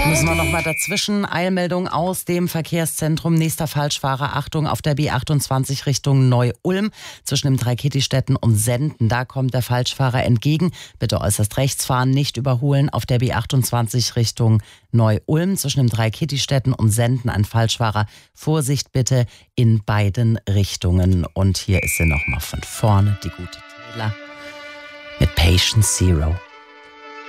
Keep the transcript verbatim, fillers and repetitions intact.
Müssen wir noch mal dazwischen. Eilmeldung aus dem Verkehrszentrum. Nächster Falschfahrer. Achtung, auf der B achtundzwanzig Richtung Neu-Ulm. Zwischen dem Dreikettistätten und Senden. Da kommt der Falschfahrer entgegen. Bitte äußerst rechts fahren, nicht überholen. Auf der B achtundzwanzig Richtung Neu-Ulm. Zwischen dem Dreikettistätten und Senden ein Falschfahrer. Vorsicht bitte in beiden Richtungen. Und hier ist sie noch mal von vorne, die gute Taylor mit Patient Zero.